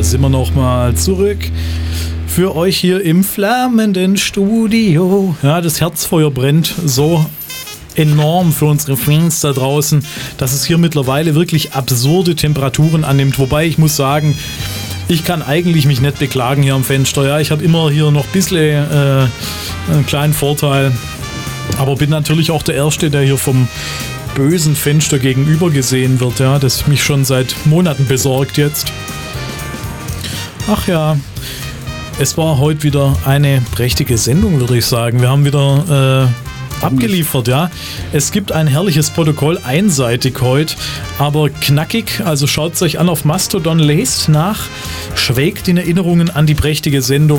sind wir nochmal zurück für euch hier im flammenden Studio. Ja, das Herzfeuer brennt so enorm für unsere Fans da draußen, dass es hier mittlerweile wirklich absurde Temperaturen annimmt. Wobei ich muss sagen, ich kann eigentlich mich nicht beklagen hier am Fenster. Ja, ich habe immer hier noch ein bisschen einen kleinen Vorteil, aber bin natürlich auch der Erste, der hier vom bösen Fenster gegenüber gesehen wird, ja, das mich schon seit Monaten besorgt jetzt. Ach ja, es war heute wieder eine prächtige Sendung, würde ich sagen. Wir haben wieder abgeliefert, ja. Es gibt ein herrliches Protokoll, einseitig heute, aber knackig, also schaut es euch an auf Mastodon, lest nach, schwelgt in Erinnerungen an die prächtige Sendung.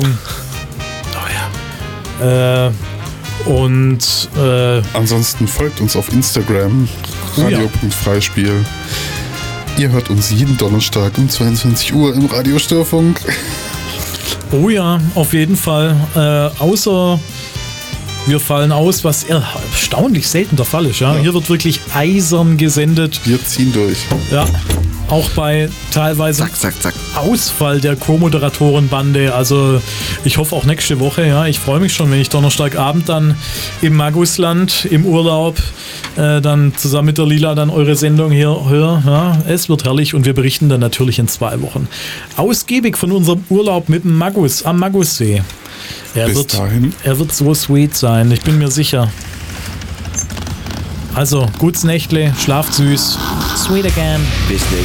Oh ja. Ansonsten folgt uns auf Instagram, radio.freispiel. Ihr hört uns jeden Donnerstag um 22 Uhr im Radiostörfunk. Oh ja, auf jeden Fall. Außer wir fallen aus, was erstaunlich selten der Fall ist. Ja? Hier wird wirklich eisern gesendet. Wir ziehen durch. Ja, auch bei teilweise Zack. Ausfall der Co-Moderatorenbande. Also ich hoffe auch nächste Woche. Ja, ich freue mich schon, wenn ich Donnerstagabend dann im Magusland im Urlaub dann zusammen mit der Lila dann eure Sendung hier höre. Ja, es wird herrlich und wir berichten dann natürlich in 2 Wochen ausgiebig von unserem Urlaub mit dem Magus am Magussee. Er wird so sweet sein, ich bin mir sicher. Also, gutes Nächtle, schlaft süß. Sweet again. Bis nächste